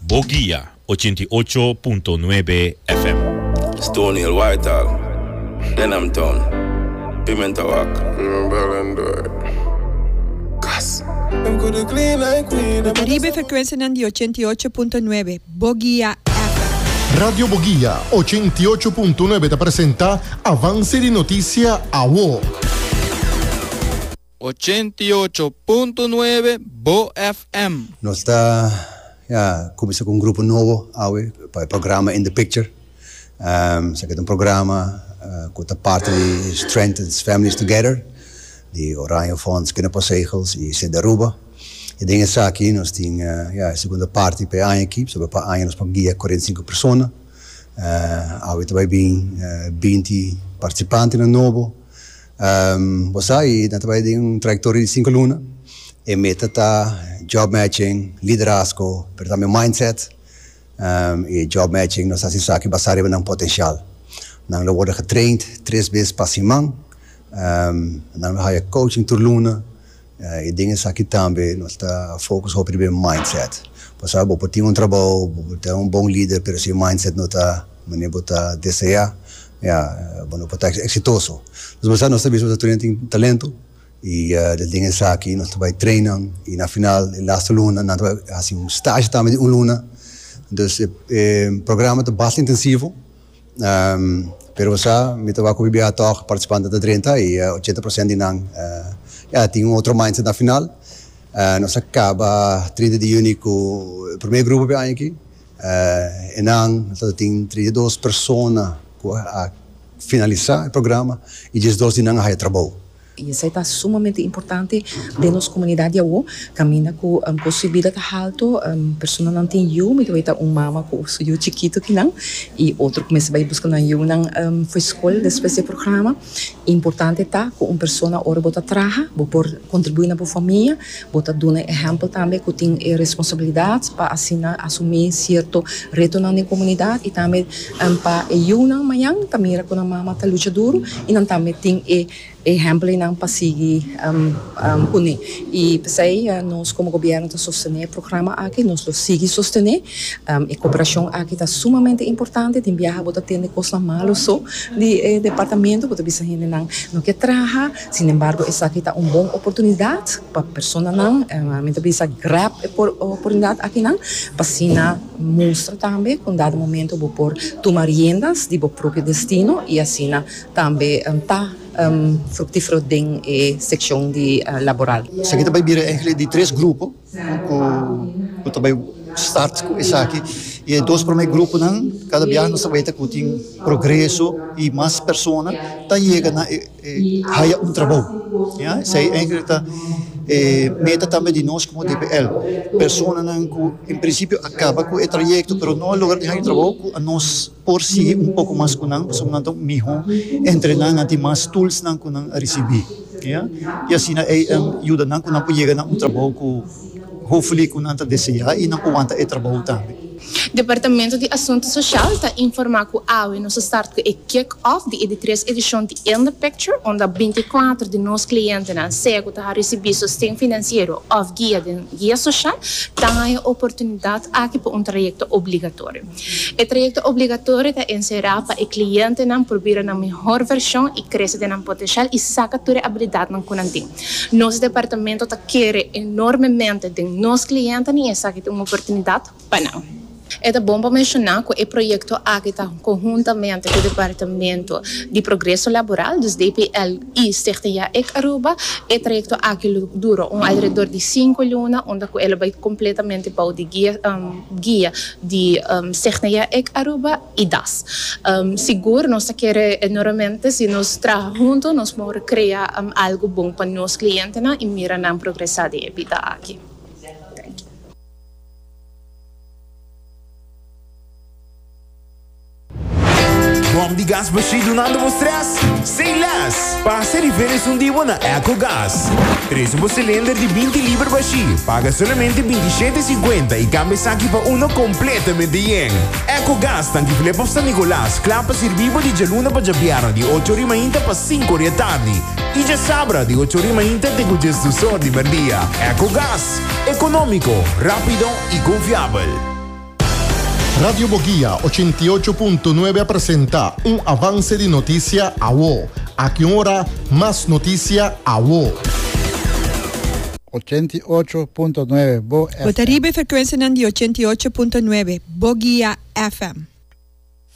Boguía 88.9 FM. Stony Hill, Whitehall, Denham Town, Pimenta Walk. Gas. Caribe frequenza di 88.9 Boguía FM. Radio Boguía 88.9 te presenta Avance de Noticia AWO. 88.9 Bo FM. Nós começou com um grupo novo para o programa In the Picture. Isso aqui é um programa com a parte de Strengthens Families Together, de Oranje Fonds, Kinderpostzegels e Cedaruba. E dentro aqui nós temos a segunda parte para a equipe, sobre para a nós para guiar 45 pessoas. Há também 20 participantes no novo. Você aí também tem uma trajetória de 5 lunas. E meta tá job matching, liderazgo, mas também mindset. E job matching nós assim aqui baseado em um potencial. Nós worden getraind 3 vezes por semana. Nós há coaching por luna. E dingen aqui também nós tá focus op o mindset. Você sabe, por ter um trabalho, por ter um bom líder, pero se mindset não tá, maneira botar desejar, bom botar exitoso. Nós sabemos que nós temos talento. E de dingen aqui nós também treinamos e na final, na laatste luna, nós fazemos stage também de luna. Dus o programa é bastante intensivo. Pero você me estava com o toch participando de 30 e 80% de nós tem outro mindset na final. Nós acaba 30 de junho com o primeiro grupo aqui. E nós temos 32 pessoas a finalizar o programa e 12 de nós trabalham. E isso está sumamente importante de nossa comunidade AWO. Caminha com possibilidade alto, pessoa não tem eu, mas vai ter mama com o seu chiquito que não, e outro começa a buscar na eu não foi escola depois do programa. Importante tá com uma pessoa ora bota traga, por contribuir na família, bota dar um exemplo também que tem responsabilidade para assumir certo retorno na comunidade e também para eu não amanhã também com a mama tá luta duro e não também tem exemplo não para seguir punir e pensei nós como governo está sostener o programa aqui nós lo seguir sostener a cooperação aqui está sumamente importante tem viajar bota ter coisas malas só de departamento bota bisa gente não quer trabalhar sin embargo essa aqui está uma boa oportunidade para pessoa nãomente bisa grab oportunidade aqui não para sina mostra também com dado momento vou por tomar riendas de seu próprio destino e assim também tá fructífero dentro da secção de laboral. Isso aqui também vira de 3 grupos, que também start com isso aqui. E 2 primeiros grupos, cada vez nós sabemos que tem progresso e mais pessoas chegam a trabalho. Isso aí meta também de nós como DPL. Pessoas que, em princípio, acabam com o trajeto, mas não logram de trabalho, nós por si pouco mais com nós, somos melhor, treinar ter mais tools que nós receber. E assim, ajuda nós com nós chegar a trabalho que, hopefully, que nós desejamos e nós aguenta o trabalho também. Departamento de Assuntos Social está informando que AWE nos start com o kick-off de 3 edição de In the Picture, onde 24 de nossos clientes que está receber sustento financeiro ou guia social, têm a oportunidade aqui para trajeto obrigatório. O trajeto obrigatório está encerrado para o cliente provar a melhor versão e crescer no potencial e sacar toda a habilidade que não tem. Nosso departamento quer enormemente de nossos clientes e essa aqui é uma oportunidade para nós. É bom para mencionar que o projeto aqui está conjuntamente com o Departamento de Progresso Laboral, dos DPL e Secretaria e Aruba. O projeto aqui dura alrededor de 5 lunas, onde ele vai completamente para o guia de Secretaria e Aruba e DAS. Seguro, nós queremos enormemente, se nós trabalhamos juntos, nós vamos criar algo bom para nossos clientes e mirar na progressão de vida aqui. Bom de gás baixo nada vos stress? Sem less! Passa diferença dia na EcoGás. 3 cilindro de 20 libras baixo. Paga somente 27,50 e cambia aqui para uno completamente yen. EcoGás tanque flepa San Nicolás. Clapa servivo de geluna para Japiano de 8h30 para 5h da tarde. E já sabra de 8h30 te cujas do sol de merdia. EcoGás. Econômico, rápido e confiável. Radio Boguía 88.9 presenta un avance de noticia a vos. A qué hora más noticia a vos. 88.9 Bo FM. Botaribe frequenza di 88.9 Boguía FM.